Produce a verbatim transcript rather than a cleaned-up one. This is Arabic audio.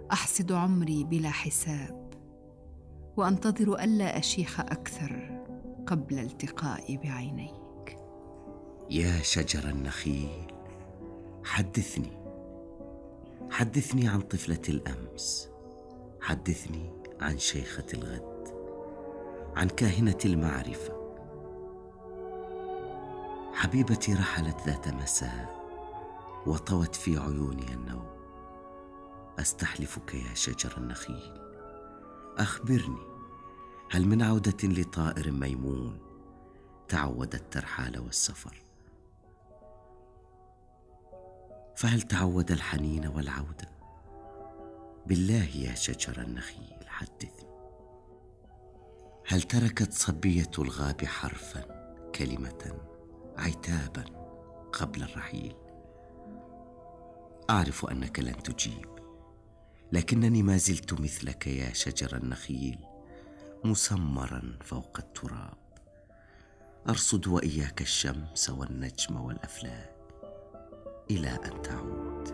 أحصد عمري بلا حساب، وأنتظر ألا أشيخ أكثر قبل التقائي بعينيك. يا شجر النخيل، حدثني حدثني عن طفلة الأمس، حدثني عن شيخة الغد، عن كاهنة المعرفة. حبيبتي رحلت ذات مساء وطوت في عيوني النوم. أستحلفك يا شجر النخيل، أخبرني، هل من عودة لطائر ميمون تعود الترحال والسفر؟ فهل تعود الحنين والعودة؟ بالله يا شجر النخيل حدثني. هل تركت صبية الغاب حرفا، كلمة، عتابا قبل الرحيل؟ أعرف أنك لن تجيب، لكنني ما زلت مثلك يا شجر النخيل، مسمرا فوق التراب، أرصد وإياك الشمس والنجم والأفلاك إلى أن تعود.